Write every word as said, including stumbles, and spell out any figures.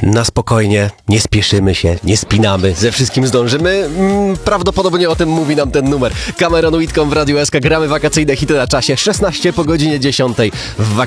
Na spokojnie, nie spieszymy się, nie spinamy, ze wszystkim zdążymy. Mm, prawdopodobnie o tym mówi nam ten numer. Cameron Whitcomb w Radiu S K, gramy wakacyjne hity na czasie. szesnaście po godzinie dziesiątej w